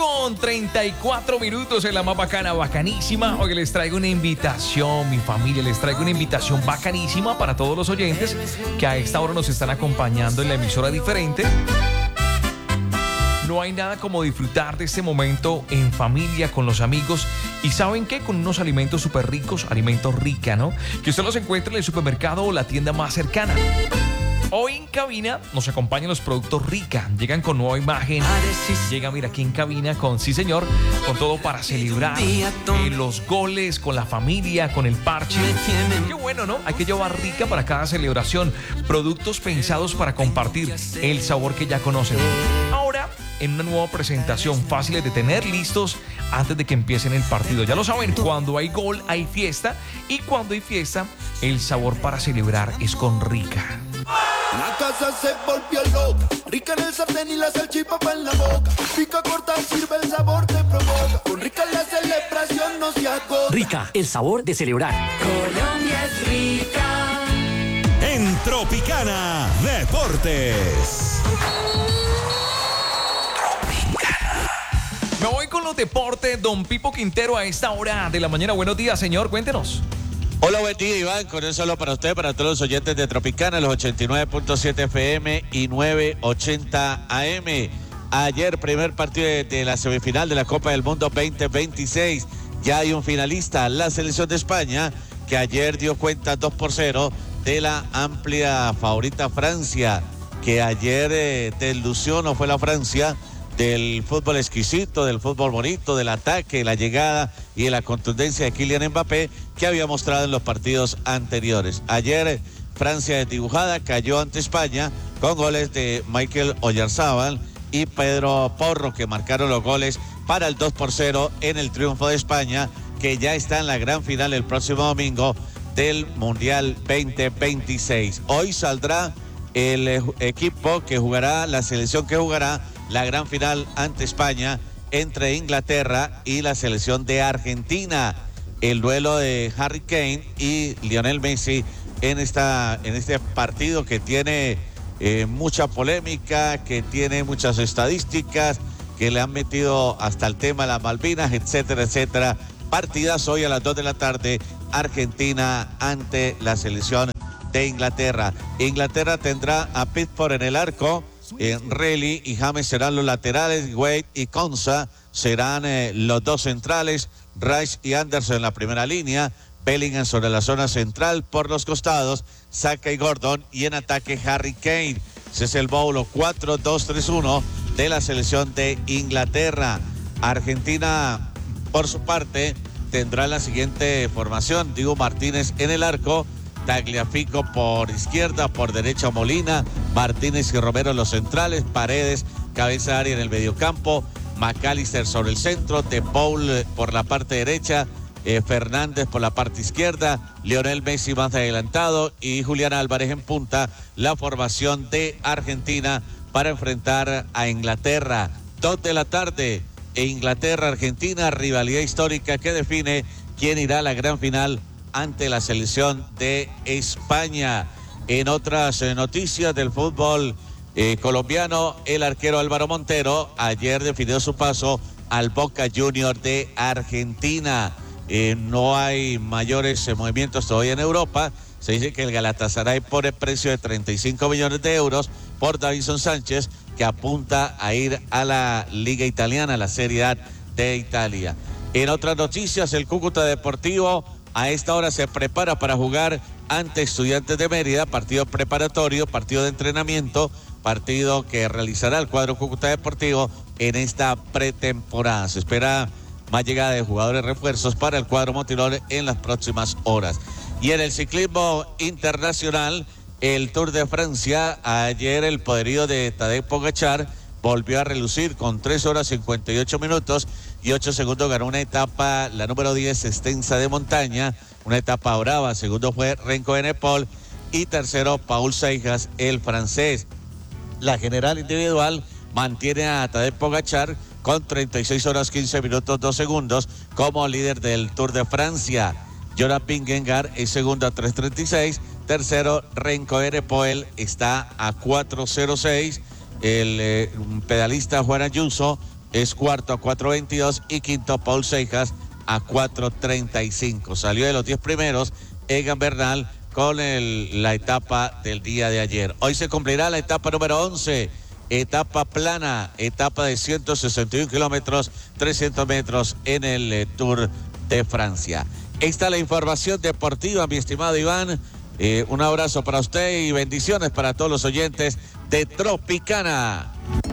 8:34 en la más bacana, bacanísima. Hoy les traigo una invitación, mi familia, les traigo una invitación bacanísima para todos los oyentes que a esta hora nos están acompañando en la emisora diferente. No hay nada como disfrutar de este momento en familia, con los amigos. ¿Y saben qué? Con unos alimentos súper ricos, alimentos rica, ¿no? Que usted los encuentra en el supermercado o la tienda más cercana. Hoy en cabina nos acompañan los productos Rica. Llegan con nueva imagen. Llegan, mira, aquí en cabina con, sí señor, con todo para celebrar los goles, con la familia, con el parche. Qué bueno, ¿no? Hay que llevar Rica para cada celebración. Productos pensados para compartir el sabor que ya conocen. Ahora, en una nueva presentación, fáciles de tener listos antes de que empiecen el partido. Ya lo saben, cuando hay gol hay fiesta, y cuando hay fiesta, el sabor para celebrar es con Rica. La casa se volvió loca, Rica en el sartén y la salchipapa en la boca. Pica corta, sirve, el sabor te provoca. Con Rica la celebración no se agota. Rica, el sabor de celebrar. Colombia es rica. En Tropicana Deportes. Me voy con los deportes, don Pipo Quintero, a esta hora de la mañana. Buenos días, señor, cuéntenos. Hola, buen día, Iván. Con eso solo para usted, para todos los oyentes de Tropicana, los 89.7 FM y 980 AM. Ayer, primer partido de la semifinal de la Copa del Mundo 2026. Ya hay un finalista, la selección de España, que ayer dio cuenta 2-0 de la amplia favorita Francia, que ayer deslució, no fue la Francia del fútbol exquisito, del fútbol bonito, del ataque, la llegada y de la contundencia de Kylian Mbappé que había mostrado en los partidos anteriores. Ayer Francia desdibujada cayó ante España con goles de Michael Oyarzabal y Pedro Porro, que marcaron los goles para el 2-0 en el triunfo de España, que ya está en la gran final el próximo domingo del Mundial 2026. Hoy saldrá el equipo que jugará, la selección que jugará la gran final ante España entre Inglaterra y la selección de Argentina. El duelo de Harry Kane y Lionel Messi en este partido que tiene mucha polémica, que tiene muchas estadísticas, que le han metido hasta el tema de las Malvinas, etcétera, etcétera. Partidas hoy a las 2 de la tarde, Argentina ante la selección de Inglaterra. Inglaterra tendrá a Pickford en el arco. Relly y James serán los laterales, Wade y Konsa serán los dos centrales, Rice y Anderson en la primera línea, Bellingham sobre la zona central, por los costados Saka y Gordon, y en ataque Harry Kane. Ese es el módulo 4-2-3-1 de la selección de Inglaterra. Argentina, por su parte, tendrá la siguiente formación: Diego Martínez en el arco, Tagliafico por izquierda, por derecha Molina, Martínez y Romero los centrales, Paredes, cabeza de área en el mediocampo, McAllister sobre el centro, De Paul por la parte derecha, Fernández por la parte izquierda, Lionel Messi más adelantado y Julián Álvarez en punta. La formación de Argentina para enfrentar a Inglaterra. 2 de la tarde, Inglaterra-Argentina, rivalidad histórica que define quién irá a la gran final ante la selección de España. En otras noticias del fútbol colombiano, el arquero Álvaro Montero ayer definió su paso al Boca Juniors de Argentina. No hay mayores movimientos todavía en Europa. Se dice que el Galatasaray pone el precio de 35 millones de euros por Davinson Sánchez, que apunta a ir a la Liga Italiana, a la Serie A de Italia. En otras noticias, el Cúcuta Deportivo a esta hora se prepara para jugar ante Estudiantes de Mérida, partido preparatorio, partido de entrenamiento, partido que realizará el cuadro Cúcuta Deportivo en esta pretemporada. Se espera más llegada de jugadores refuerzos para el cuadro motilón en las próximas horas. Y en el ciclismo internacional, el Tour de Francia, ayer el poderío de Tadej Pogačar volvió a relucir con 3 horas 58 minutos y 8 segundos. Ganó una etapa, la número 10, extensa de montaña, una etapa brava. Segundo fue Renko Evenepoel y tercero Paul Seijas, el francés. La general individual mantiene a Tadej Pogačar con 36 horas 15 minutos 2 segundos como líder del Tour de Francia. Jonas Vingegaard es segundo a 3:36, tercero Renko Evenepoel está a 4:06. El pedalista Juan Ayuso es cuarto a 4.22 y quinto Paul Seijas a 4.35. Salió de los 10 primeros Egan Bernal con la etapa del día de ayer. Hoy se cumplirá la etapa número 11, etapa plana, etapa de 161 kilómetros, 300 metros en el Tour de Francia. Esta es la información deportiva, mi estimado Iván. Un abrazo para usted y bendiciones para todos los oyentes de Tropicana.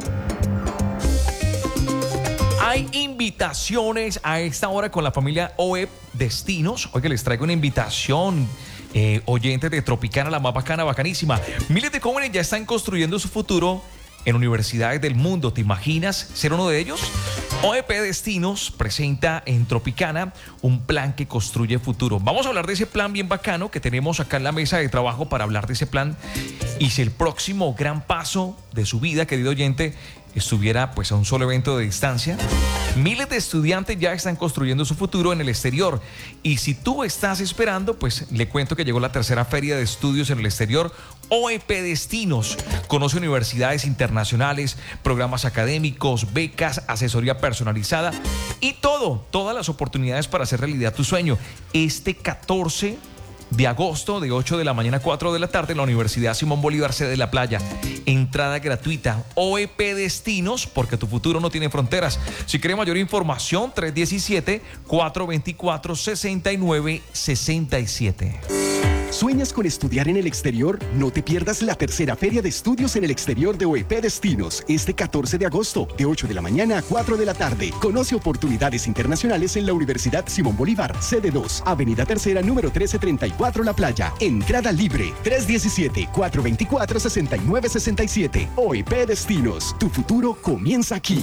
Hay invitaciones a esta hora con la familia OEP Destinos. Hoy que les traigo una invitación, oyentes de Tropicana, la más bacana, bacanísima. Miles de jóvenes ya están construyendo su futuro en universidades del mundo. ¿Te imaginas ser uno de ellos? OEP Destinos presenta en Tropicana un plan que construye futuro. Vamos a hablar de ese plan bien bacano que tenemos acá en la mesa de trabajo para hablar de ese plan. Y si el próximo gran paso de su vida, querido oyente, estuviera pues a un solo evento de distancia. Miles de estudiantes ya están construyendo su futuro en el exterior. Y si tú estás esperando, pues le cuento que llegó la tercera feria de estudios en el exterior, OEP Destinos. Conoce universidades internacionales, programas académicos, becas, asesoría personalizada y todas las oportunidades para hacer realidad tu sueño. Este 14 de agosto, de 8 de la mañana a 4 de la tarde, en la Universidad Simón Bolívar, sede de La Playa. Entrada gratuita. OEP Destinos, porque tu futuro no tiene fronteras. Si quiere mayor información, 317-424-6967. ¿Sueñas con estudiar en el exterior? No te pierdas la tercera Feria de Estudios en el Exterior de OEP Destinos, este 14 de agosto, de 8 de la mañana a 4 de la tarde. Conoce oportunidades internacionales en la Universidad Simón Bolívar, sede 2, Avenida Tercera, número 1334, La Playa. Entrada libre, 317-424-6967. OEP Destinos, tu futuro comienza aquí.